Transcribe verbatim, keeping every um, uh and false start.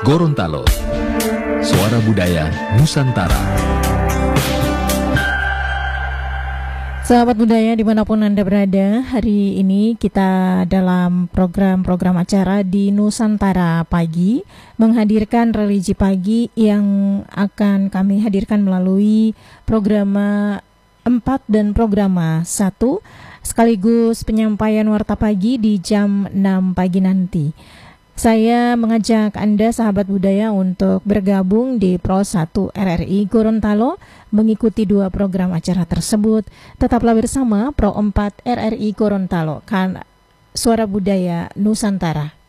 Gorontalo, Suara Budaya Nusantara. Sahabat budaya dimanapun Anda berada, hari ini kita dalam program-program acara di Nusantara Pagi menghadirkan religi pagi yang akan kami hadirkan melalui program empat dan program satu sekaligus penyampaian warta pagi di jam enam pagi nanti. Saya mengajak Anda sahabat budaya untuk bergabung di Pro satu R R I Gorontalo mengikuti dua program acara tersebut. Tetaplah bersama Pro empat R R I Gorontalo, kan Suara Budaya Nusantara.